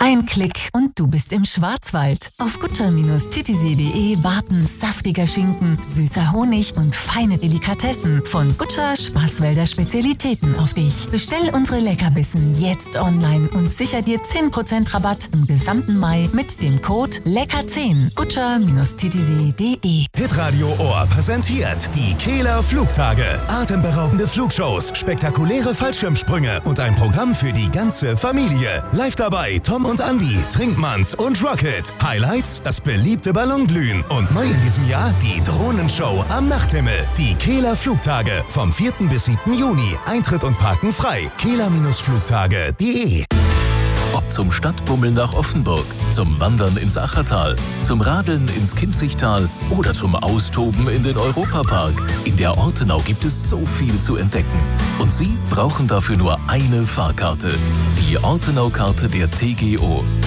Ein Klick und du bist im Schwarzwald. Auf gutscher-titisee.de warten saftiger Schinken, süßer Honig und feine Delikatessen von Gutscher Schwarzwälder Spezialitäten auf dich. Bestell unsere Leckerbissen jetzt online und sicher dir 10% Rabatt im gesamten Mai mit dem Code LECKER10. Gutscher-titisee.de. Hitradio Ohr präsentiert die Kehler Flugtage. Atemberaubende Flugshows, spektakuläre Fallschirmsprünge und ein Programm für die ganze Familie. Live dabei Tom und Andi, Trinkmanns und Rocket. Highlights, das beliebte Ballonglühen. Und neu in diesem Jahr die Drohnenshow am Nachthimmel. Die Kehler Flugtage vom 4. bis 7. Juni. Eintritt und Parken frei. kehler-flugtage.de. Ob zum Stadtbummeln nach Offenburg, zum Wandern ins Achertal, zum Radeln ins Kinzigtal oder zum Austoben in den Europapark. In der Ortenau gibt es so viel zu entdecken. Und Sie brauchen dafür nur eine Fahrkarte. Die Ortenau-Karte der TGO.